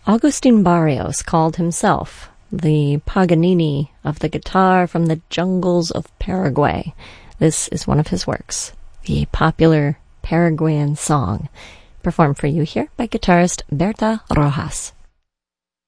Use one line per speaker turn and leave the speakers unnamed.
Agustin Barrios called himself the Paganini of the guitar from the jungles of Paraguay. This is one of his works, the popular Paraguayan song, performed for you here by guitarist Berta Rojas.